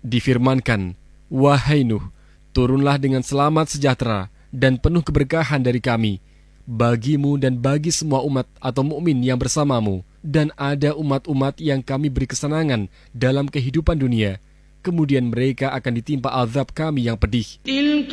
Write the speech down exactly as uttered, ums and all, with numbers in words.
Difirmankan, "Wahai Nuh, turunlah dengan selamat sejahtera dan penuh keberkahan dari kami, bagimu dan bagi semua umat atau mukmin yang bersamamu. Dan ada umat-umat yang kami beri kesenangan dalam kehidupan dunia, kemudian mereka akan ditimpa azab kami yang pedih."